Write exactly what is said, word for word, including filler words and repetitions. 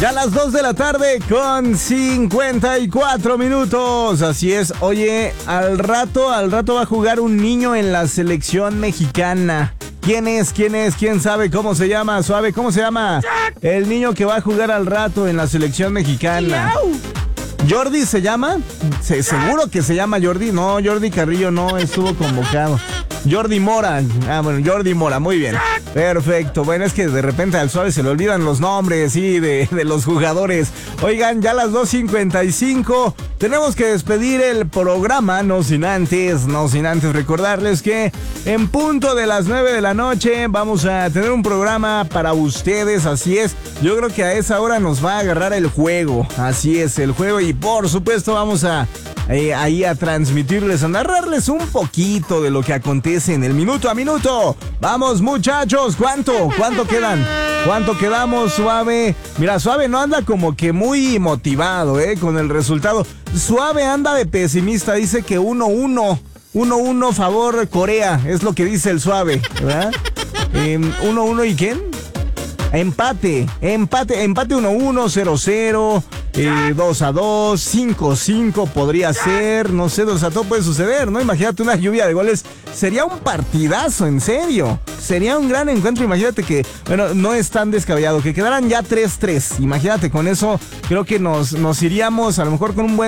Ya a las dos de la tarde con cincuenta y cuatro minutos. Así es. Oye, al rato, al rato va a jugar un niño en la selección mexicana. ¿Quién es? ¿Quién es? ¿Quién sabe cómo se llama? Suave, ¿cómo se llama? El niño que va a jugar al rato en la selección mexicana. ¿Jordi se llama? ¿Se, ¿Seguro que se llama Jordi? No, Jordi Carrillo no estuvo convocado. Jordi Mora. Ah, bueno, Jordi Mora, muy bien. Perfecto. Bueno, es que de repente al Suave se le olvidan los nombres, sí, de, de los jugadores. Oigan, ya a las dos cincuenta y cinco tenemos que despedir el programa, no sin antes, no sin antes recordarles que en punto de las nueve de la noche vamos a tener un programa para ustedes, así es. Yo creo que a esa hora nos va a agarrar el juego, así es, el juego, y por supuesto vamos a eh, ahí a transmitirles, a narrarles un poquito de lo que acontece en el minuto a minuto. Vamos, muchachos, ¿cuánto? ¿Cuánto quedan? ¿Cuánto quedamos, Suave? Mira, Suave no anda como que muy motivado, ¿eh? Con el resultado. Suave anda de pesimista, dice que uno uno. uno uno favor Corea, es lo que dice el Suave, ¿verdad? Eh, uno uno ¿y quién? Empate, empate, empate uno uno, cero cero, eh, dos a dos, cinco cinco podría ser, no sé, o sea, todo puede suceder, ¿no? Imagínate una lluvia de goles, sería un partidazo, en serio, sería un gran encuentro. Imagínate que, bueno, no es tan descabellado, que quedaran ya tres tres, imagínate, con eso creo que nos, nos iríamos a lo mejor con un buen